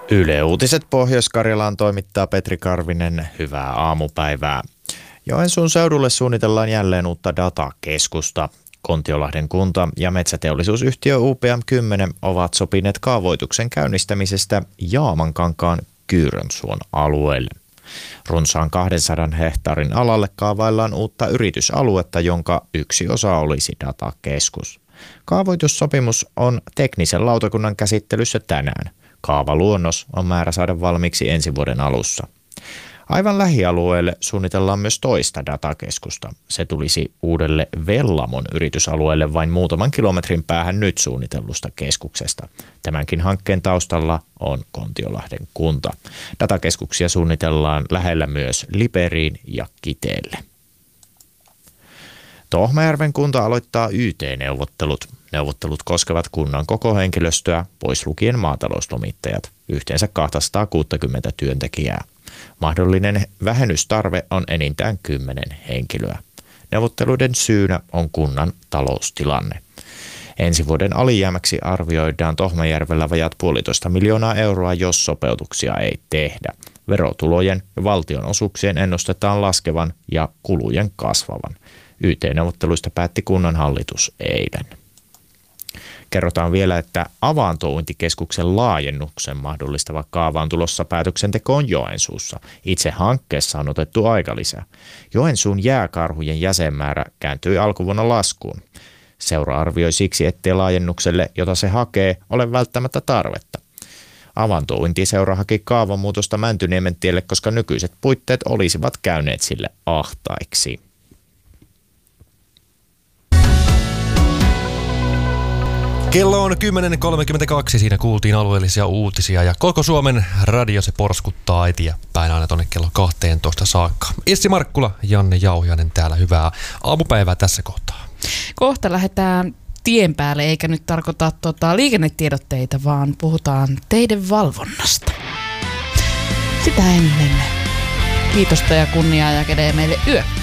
Yle Uutiset Pohjois-Karjalaan toimittaa Petri Karvinen. Hyvää aamupäivää. Joensuun seudulle suunnitellaan jälleen uutta datakeskusta. Kontiolahden kunta ja metsäteollisuusyhtiö UPM10 ovat sopineet kaavoituksen käynnistämisestä Jaamankankaan Kyyrönsuon alueelle. Runsaan 200 hehtaarin alalle kaavaillaan uutta yritysaluetta, jonka yksi osa olisi datakeskus. Kaavoitussopimus on teknisen lautakunnan käsittelyssä tänään. Kaavaluonnos on määrä saada valmiiksi ensi vuoden alussa. Aivan lähialueelle suunnitellaan myös toista datakeskusta. Se tulisi uudelle Vellamon yritysalueelle vain muutaman kilometrin päähän nyt suunnitellusta keskuksesta. Tämänkin hankkeen taustalla on Kontiolahden kunta. Datakeskuksia suunnitellaan lähellä myös Liperiin ja Kiteelle. Tohmajärven kunta aloittaa YT-neuvottelut. Neuvottelut koskevat kunnan koko henkilöstöä, pois lukien maatalouslomittajat, yhteensä 260 työntekijää. Mahdollinen vähennystarve on enintään 10 henkilöä. Neuvotteluiden syynä on kunnan taloustilanne. Ensi vuoden alijäämäksi arvioidaan Tohmajärvellä vajaat 1,5 miljoonaa euroa, jos sopeutuksia ei tehdä. Verotulojen ja valtionosuuksien ennustetaan laskevan ja kulujen kasvavan. YT-neuvotteluista päätti kunnan hallitus eilen. Kerrotaan vielä, että avaantouintikeskuksen laajennuksen mahdollistava kaava on tulossa päätöksentekoon Joensuussa. Itse hankkeessa on otettu aikalisä. Joensuun jääkarhujen jäsenmäärä kääntyi alkuvuonna laskuun. Seura arvioi siksi, ettei laajennukselle, jota se hakee, ole välttämättä tarvetta. Avaantouintiseura haki kaavamuutosta Mäntyniemen tielle, koska nykyiset puitteet olisivat käyneet sille ahtaiksi. Kello on 10.32, siinä kuultiin alueellisia uutisia ja koko Suomen radio se porskuttaa eteenpäin aina tonne kello 12 saakka. Essi Markkula, Janne Jauhiainen täällä, hyvää aamupäivää tässä kohtaa. Kohta lähdetään tien päälle, eikä nyt tarkoita liikennetiedotteita, vaan puhutaan teiden valvonnasta. Sitä ennen kiitosta ja kunniaa ja kädee meille yö.